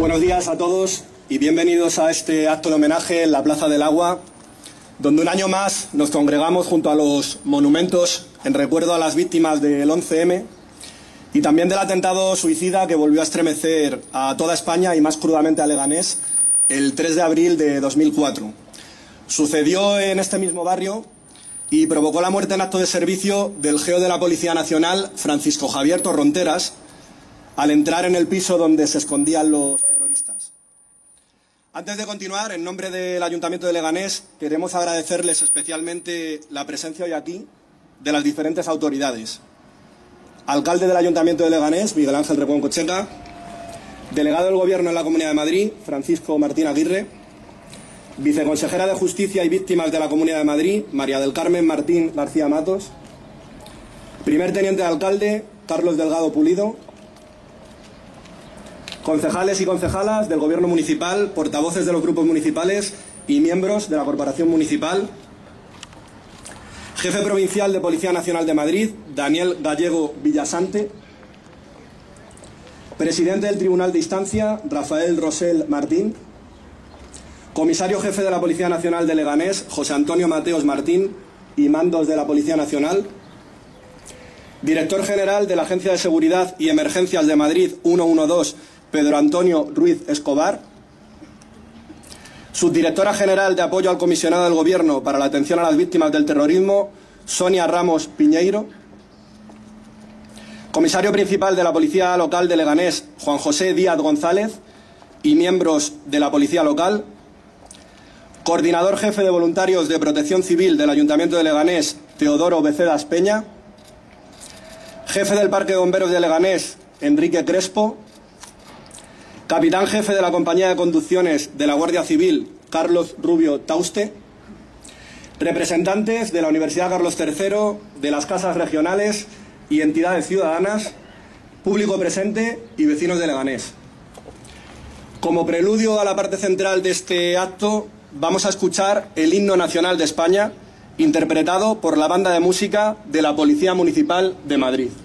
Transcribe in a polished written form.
Buenos días a todos y bienvenidos a este acto de homenaje en la Plaza del Agua, donde un año más nos congregamos junto a los monumentos en recuerdo a las víctimas del 11M y también del atentado suicida que volvió a estremecer a toda España y más crudamente a Leganés el 3 de abril de 2004. Sucedió en este mismo barrio y provocó la muerte en acto de servicio del geo de la Policía Nacional, Francisco Javier Torronteras, al entrar en el piso donde se escondían los terroristas. Antes de continuar, en nombre del Ayuntamiento de Leganés, queremos agradecerles especialmente la presencia hoy aquí de las diferentes autoridades. Alcalde del Ayuntamiento de Leganés, Miguel Ángel Recuón Cocheca, delegado del Gobierno en la Comunidad de Madrid, Francisco Martín Aguirre, viceconsejera de Justicia y Víctimas de la Comunidad de Madrid, María del Carmen Martín García Matos, primer teniente de alcalde, Carlos Delgado Pulido, concejales y concejalas del Gobierno municipal, portavoces de los grupos municipales y miembros de la Corporación Municipal, jefe provincial de Policía Nacional de Madrid, Daniel Gallego Villasante, presidente del Tribunal de Instancia, Rafael Rosell Martín, comisario jefe de la Policía Nacional de Leganés, José Antonio Mateos Martín, y mandos de la Policía Nacional, director general de la Agencia de Seguridad y Emergencias de Madrid 112, Pedro Antonio Ruiz Escobar, subdirectora general de Apoyo al Comisionado del Gobierno para la Atención a las Víctimas del Terrorismo, Sonia Ramos Piñeiro, comisario principal de la Policía Local de Leganés, Juan José Díaz González, y miembros de la Policía Local, coordinador jefe de voluntarios de Protección Civil del Ayuntamiento de Leganés, Teodoro Becedas Peña, jefe del Parque de Bomberos de Leganés, Enrique Crespo, capitán jefe de la Compañía de Conducciones de la Guardia Civil, Carlos Rubio Tauste, representantes de la Universidad Carlos III, de las casas regionales y entidades ciudadanas, público presente y vecinos de Leganés. Como preludio a la parte central de este acto, vamos a escuchar el himno nacional de España, interpretado por la banda de música de la Policía Municipal de Madrid.